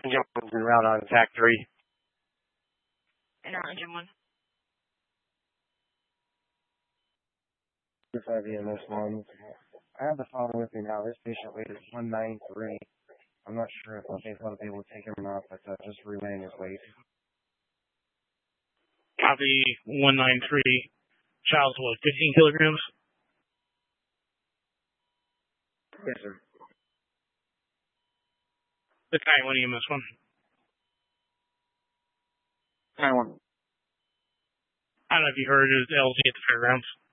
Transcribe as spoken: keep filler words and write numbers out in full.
Engine one's en route on T A C three. And our engine one. five E M S one. I have the father with me now. This patient weight is one ninety-three. I'm not sure if I'll be able to take him or not, but uh, just relaying his weight. Copy one ninety-three. Child's what, fifteen kilograms? Yes, sir. The nine one E M S one. nine one. I don't know if you heard, it was L G at the fairgrounds.